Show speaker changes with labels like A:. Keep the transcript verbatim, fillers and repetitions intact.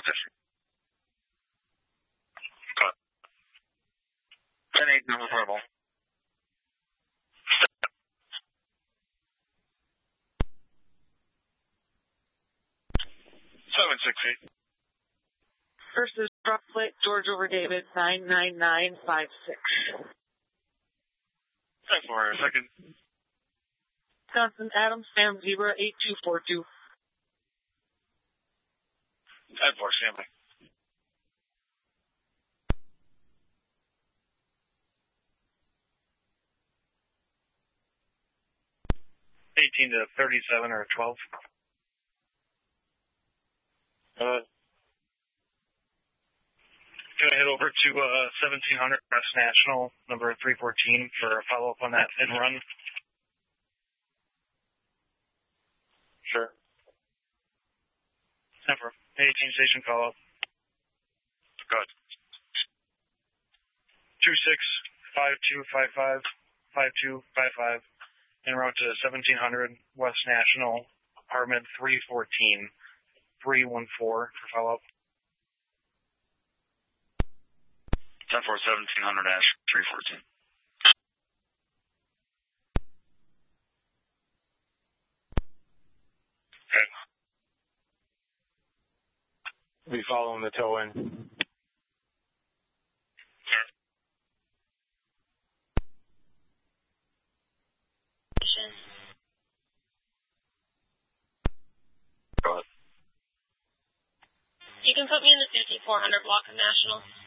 A: Cut. ten eight, number purple. seven six eight.
B: First is truck plate, George over David, nine nine nine five six.
A: ten four, second.
B: Wisconsin, Adam, Sam, Zebra, eight two four two.
A: ten four, standby. eighteen to thirty-seven or twelve. Uh, Gonna head over to uh, seventeen hundred West National, number three fourteen, for a follow-up on that hit and run. Sure. Never. eighteen station follow-up. Good. two six five two five five five two five five, en route to seventeen hundred West National, apartment three fourteen, three one four for follow-up. ten four, seventeen hundred Ash, three fourteen. Okay.
C: Be following the tow in.
A: Sure. Go ahead.
D: You can put me in the fifty-four hundred block of National.